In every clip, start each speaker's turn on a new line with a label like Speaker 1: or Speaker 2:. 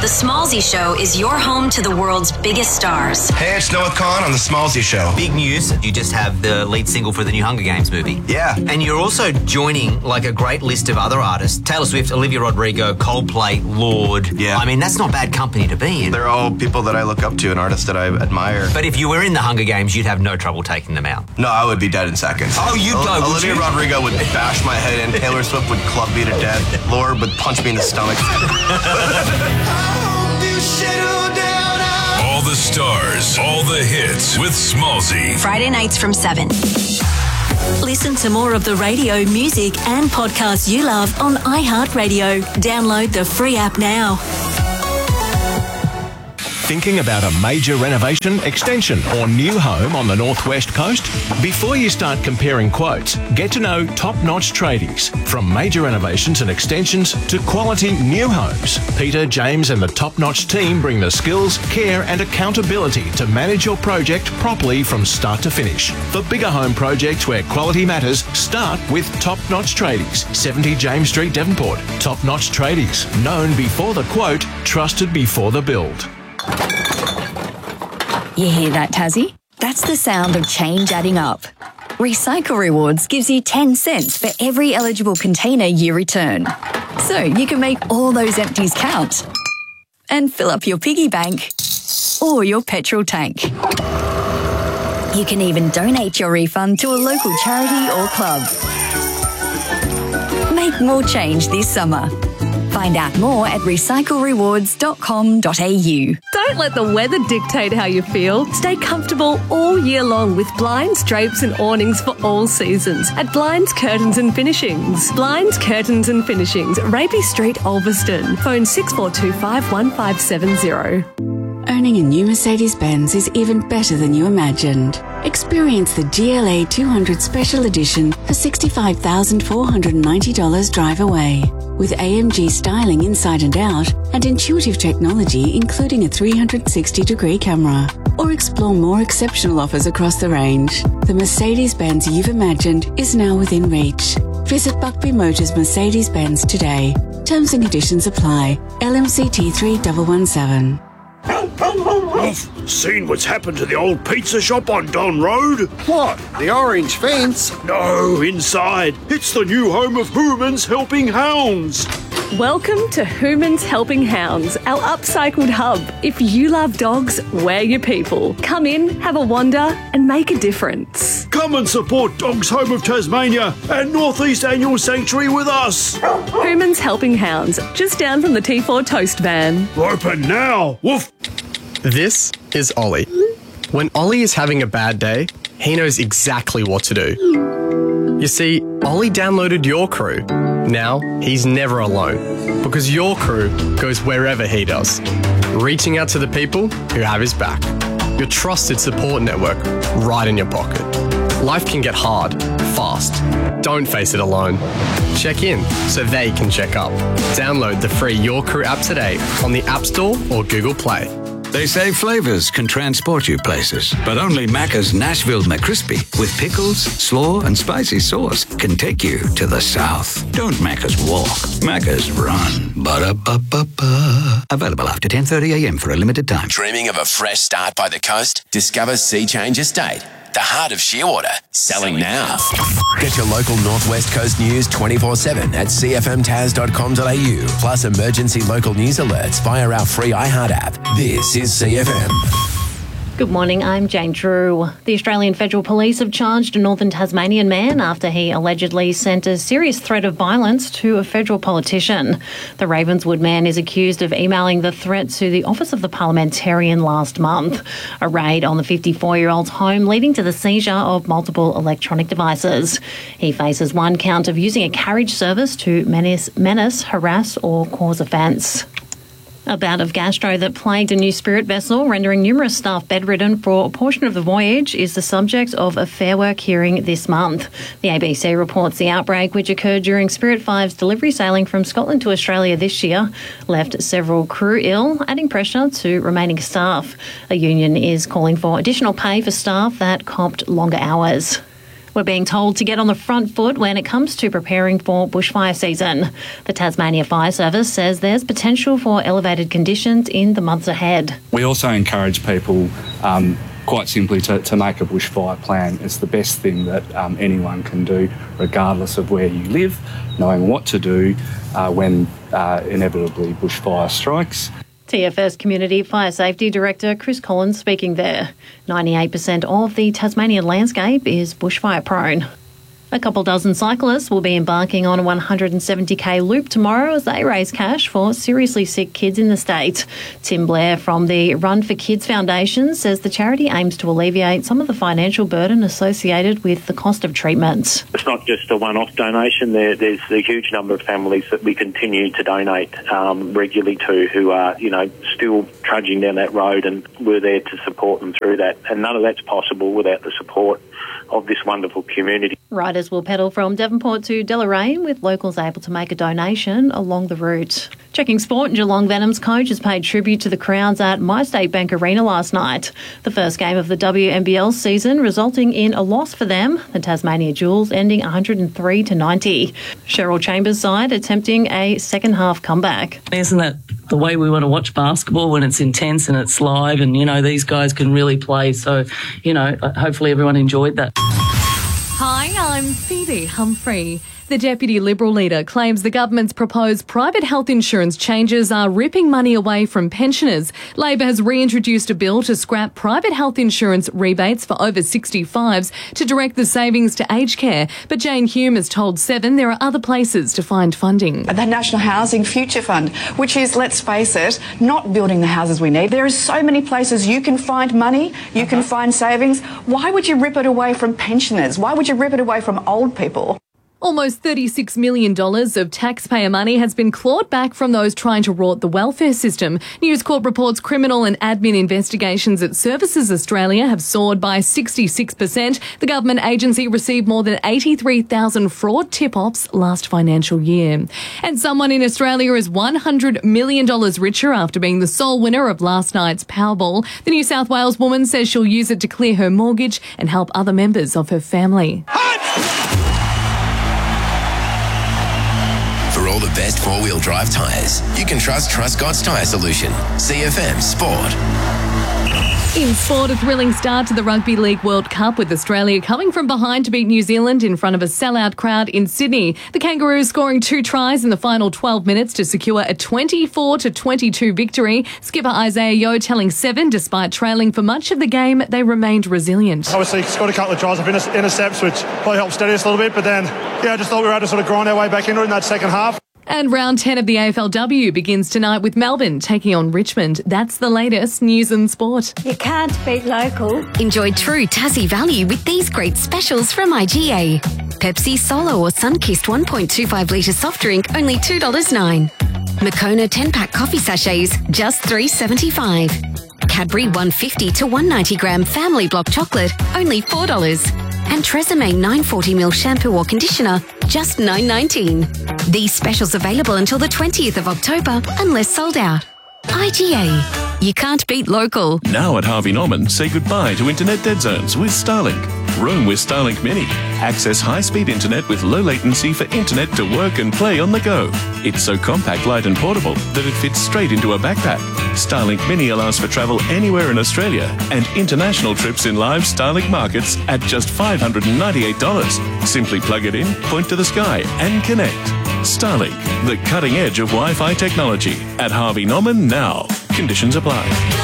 Speaker 1: Smallsy Show is your home to the world's biggest stars.
Speaker 2: Hey, it's Noah Khan on The Smallsy Show.
Speaker 3: Big news, you just have the lead single for the new Hunger Games movie.
Speaker 2: Yeah.
Speaker 3: And you're also joining like a great list of other artists. Taylor Swift, Olivia Rodrigo, Coldplay, Lorde.
Speaker 2: Yeah.
Speaker 3: I mean, that's not bad company to be in.
Speaker 2: They're all people that I look up to and artists that I admire.
Speaker 3: But if you were in the Hunger Games, you'd have no trouble taking them out.
Speaker 2: No, I would be dead in seconds.
Speaker 3: Oh, you'd go, would
Speaker 2: Olivia
Speaker 3: you?
Speaker 2: Rodrigo would bash my head in. Taylor Swift would club me to death. Lorde would punch me in the stomach.
Speaker 4: All the stars, all the hits with Smallsy.
Speaker 1: Friday nights from 7.
Speaker 5: Listen to more of the radio, music and podcasts you love on iHeartRadio. Download the free app now.
Speaker 6: Thinking about a major renovation, extension or new home on the Northwest Coast? Before you start comparing quotes, get to know top-notch tradies. From major renovations and extensions to quality new homes, Peter, James and the top-notch team bring the skills, care and accountability to manage your project properly from start to finish. For bigger home projects where quality matters, start with top-notch tradies. 70 James Street, Devonport. Top-notch tradies. Known before the quote, trusted before the build.
Speaker 7: You hear that, Tassie? That's the sound of change adding up. Recycle Rewards gives you 10 cents for every eligible container you return. So you can make all those empties count and fill up your piggy bank or your petrol tank. You can even donate your refund to a local charity or club. Make more change this summer. Find out more at recyclerewards.com.au.
Speaker 8: Don't let the weather dictate how you feel. Stay comfortable all year long with blinds, drapes and awnings for all seasons at Blinds, Curtains and Finishings. Blinds, Curtains and Finishings, Rapey Street, Ulverston. Phone 6425 1570.
Speaker 9: Owning a new Mercedes-Benz is even better than you imagined. Experience the GLA 200 Special Edition for $65,490 drive away. With AMG styling inside and out and intuitive technology including a 360-degree camera. Or explore more exceptional offers across the range. The Mercedes-Benz you've imagined is now within reach. Visit Buckby Motors Mercedes-Benz today. Terms and conditions apply. LMCT 3117.
Speaker 10: Seen what's happened to the old pizza shop on Don Road?
Speaker 11: What? The orange fence?
Speaker 10: No, inside. It's the new home of Hooman's Helping Hounds.
Speaker 8: Welcome to Hooman's Helping Hounds, our upcycled hub. If you love dogs, we're your people. Come in, have a wander and make a difference.
Speaker 10: Come and support Dogs Home of Tasmania and North East Annual Sanctuary with us.
Speaker 8: Hooman's Helping Hounds, just down from the T4 Toast van.
Speaker 10: Open now. Woof.
Speaker 12: This is Ollie. When Ollie is having a bad day, he knows exactly what to do. You see, Ollie downloaded Your Crew. Now, he's never alone, because Your Crew goes wherever he does, reaching out to the people who have his back. Your trusted support network right in your pocket. Life can get hard, fast. Don't face it alone. Check in so they can check up. Download the free Your Crew app today on the App Store or Google Play.
Speaker 13: They say flavors can transport you places, but only Macca's Nashville McCrispy with pickles, slaw, and spicy sauce can take you to the South. Don't Macca's walk, Macca's run. Ba-da-ba-ba-ba. Available after 10:30 a.m. for a limited time.
Speaker 14: Dreaming of a fresh start by the coast? Discover Sea Change Estate, the heart of Shearwater. Selling now. Get your local Northwest Coast news 24/7 at cfmtas.com.au. Plus emergency local news alerts via our free iHeart app. This is CFM.
Speaker 15: Good morning, I'm Jane Drew. The Australian Federal Police have charged a northern Tasmanian man after he allegedly sent a serious threat of violence to a federal politician. The Ravenswood man is accused of emailing the threat to the office of the parliamentarian last month. A raid on the 54-year-old's home leading to the seizure of multiple electronic devices. He faces one count of using a carriage service to menace, harass or cause offence. A bout of gastro that plagued a new Spirit vessel, rendering numerous staff bedridden for a portion of the voyage, is the subject of a Fair Work hearing this month. The ABC reports the outbreak, which occurred during Spirit 5's delivery sailing from Scotland to Australia this year, left several crew ill, adding pressure to remaining staff. A union is calling for additional pay for staff that copped longer hours. We're being told to get on the front foot when it comes to preparing for bushfire season. The Tasmania Fire Service says there's potential for elevated conditions in the months ahead.
Speaker 16: We also encourage people quite simply to make a bushfire plan. It's the best thing that anyone can do, regardless of where you live, knowing what to do when inevitably bushfire strikes.
Speaker 15: TFS Community Fire Safety Director Chris Collins speaking there. 98% of the Tasmanian landscape is bushfire prone. A couple dozen cyclists will be embarking on a 170k loop tomorrow as they raise cash for seriously sick kids in the state. Tim Blair from the Run for Kids Foundation says the charity aims to alleviate some of the financial burden associated with the cost of treatment.
Speaker 17: It's not just a one-off donation. There's a huge number of families that we continue to donate regularly to who are, still trudging down that road, and we're there to support them through that. And none of that's possible without the support of this wonderful community.
Speaker 15: Riders will pedal from Devonport to Deloraine, with locals able to make a donation along the route. Checking sport, Geelong Venom's coach has paid tribute to the crowds at MyState Bank Arena last night. The first game of the WNBL season resulting in a loss for them, the Tasmania Jewels ending 103-90. Cheryl Chambers' side attempting a second-half comeback.
Speaker 18: Isn't that the way we want to watch basketball, when it's intense and it's live and, these guys can really play. So, hopefully everyone enjoyed that.
Speaker 8: Hi, I'm Phoebe Humphrey. The Deputy Liberal leader claims the government's proposed private health insurance changes are ripping money away from pensioners. Labor has reintroduced a bill to scrap private health insurance rebates for over 65s to direct the savings to aged care. But Jane Hume has told Seven there are other places to find funding.
Speaker 19: The National Housing Future Fund, which is, let's face it, not building the houses we need. There are so many places you can find money, you can find savings. Why would you rip it away from pensioners? Why would you rip it away from old people?
Speaker 8: Almost $36 million of taxpayer money has been clawed back from those trying to rort the welfare system. News Corp reports criminal and admin investigations at Services Australia have soared by 66%. The government agency received more than 83,000 fraud tip-offs last financial year. And someone in Australia is $100 million richer after being the sole winner of last night's Powerball. The New South Wales woman says she'll use it to clear her mortgage and help other members of her family.
Speaker 14: For all the best four-wheel drive tyres, you can trust Truscott's Tyre Solution. CFM Sport.
Speaker 8: In sport, a thrilling start to the Rugby League World Cup, with Australia coming from behind to beat New Zealand in front of a sellout crowd in Sydney. The Kangaroos scoring 2 tries in the final 12 minutes to secure a 24-22 victory. Skipper Isaiah Yeo telling Seven, despite trailing for much of the game, they remained resilient.
Speaker 20: Obviously, scored a couple of tries of intercepts, which probably helped steady us a little bit, but then, I just thought we were able to sort of grind our way back into it in that second half.
Speaker 8: And round 10 of the AFLW begins tonight with Melbourne taking on Richmond. That's the latest news and sport.
Speaker 21: You can't beat local.
Speaker 1: Enjoy true Tassie value with these great specials from IGA. Pepsi Solo or Sunkist 1.25 litre soft drink, only $2.09. Moccona 10-pack coffee sachets, just $3.75. Cadbury 150 to 190 gram family block chocolate, only $4. And Tresemme 940ml shampoo or conditioner, just $9.19. These specials available until the 20th of October, unless sold out. IGA. You can't beat local.
Speaker 6: Now at Harvey Norman, say goodbye to internet dead zones with Starlink. Roam with Starlink Mini. Access high-speed internet with low latency for internet to work and play on the go. It's so compact, light and portable that it fits straight into a backpack. Starlink Mini allows for travel anywhere in Australia and international trips in live Starlink markets at just $598. Simply plug it in, point to the sky and connect. Starlink, the cutting edge of Wi-Fi technology. At Harvey Norman now. Conditions apply.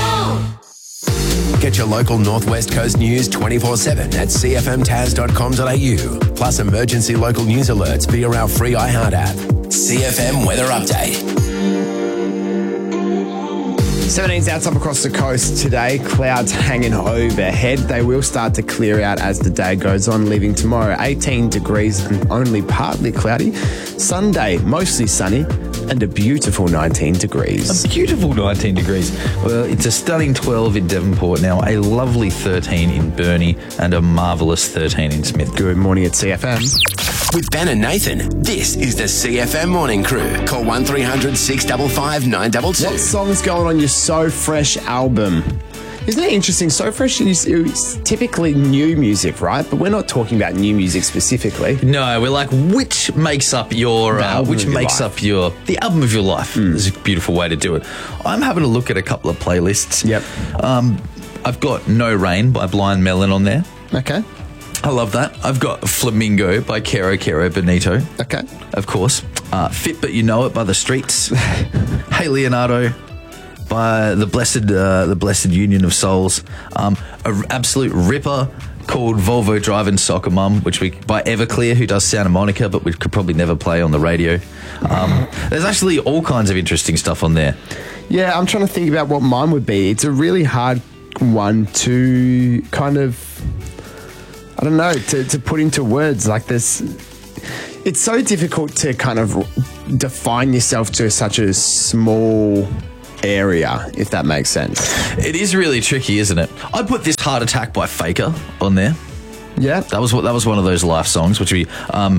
Speaker 14: Get your local Northwest Coast news 24/7 at cfmtas.com.au. Plus emergency local news alerts via our free iHeart app. CFM Weather Update.
Speaker 22: 17's outside across the coast today. Clouds hanging overhead. They will start to clear out as the day goes on, leaving tomorrow 18 degrees and only partly cloudy. Sunday, mostly sunny and a beautiful 19 degrees.
Speaker 23: A beautiful 19 degrees. Well, it's a stunning 12 in Devonport now, a lovely 13 in Burnie and a marvellous 13 in Smith.
Speaker 22: Good morning at CFM.
Speaker 14: With Ben and Nathan, this is the CFM Morning Crew. Call 1300 655 922.
Speaker 22: What song's going on your So Fresh album? Isn't it interesting? So Fresh is typically new music, right? But we're not talking about new music specifically.
Speaker 23: No, we're like, which makes up your the album of your life. There's a beautiful way to do it. I'm having a look at a couple of playlists.
Speaker 22: Yep.
Speaker 23: I've got No Rain by Blind Melon on there.
Speaker 22: Okay.
Speaker 23: I love that. I've got Flamingo by Kero Benito.
Speaker 22: Okay.
Speaker 23: Of course. Fit But You Know It by The Streets. Hey Leonardo by the Blessed Union of Souls. An absolute ripper called Volvo Driving Soccer Mum, by Everclear, who does Santa Monica, but we could probably never play on the radio. There's actually all kinds of interesting stuff on there.
Speaker 22: Yeah, I'm trying to think about what mine would be. It's a really hard one to kind of, I don't know, to put into words like this. It's so difficult to kind of define yourself to such a small area, if that makes sense.
Speaker 23: It is really tricky, isn't it? I'd put this Heart Attack by Faker on there.
Speaker 22: Yeah.
Speaker 23: That was one of those life songs, which would be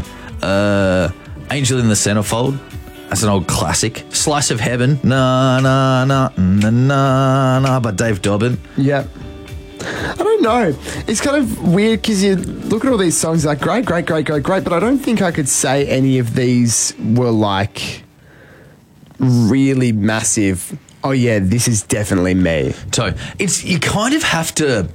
Speaker 23: Angel in the Centerfold. That's an old classic. Slice of Heaven, na na na na na na by Dave Dobbin.
Speaker 22: Yeah. I don't know. It's kind of weird because you look at all these songs like great, but I don't think I could say any of these were like really massive. Oh yeah, this is definitely me.
Speaker 23: So you kind of have to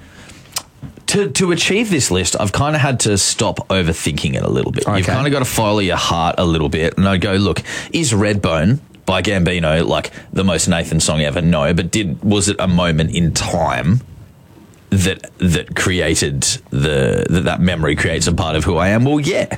Speaker 23: achieve this list. I've kind of had to stop overthinking it a little bit. Okay. You've kind of got to follow your heart a little bit, and I go, look, is Redbone by Gambino like the most Nathan song ever? No, but was it a moment in time that created that memory creates a part of who I am? Well, yeah.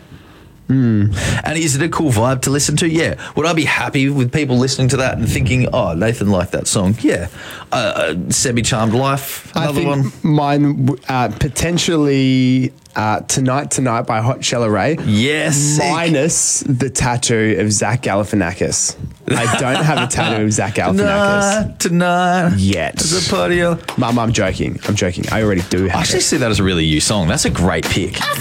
Speaker 23: And is it a cool vibe to listen to? Yeah. Would I be happy with people listening to that and thinking, oh, Nathan liked that song? Yeah. Semi-Charmed Life, another one.
Speaker 22: Mine potentially Tonight by Hot Chella Ray.
Speaker 23: Yes.
Speaker 22: Minus the tattoo of Zach Galifianakis. I don't have a tattoo of Zach Galifianakis.
Speaker 23: Tonight.
Speaker 22: Yet.
Speaker 23: There's a party.
Speaker 22: Mum, I'm joking. I already do have
Speaker 23: I actually see that as a really you song. That's a great pick.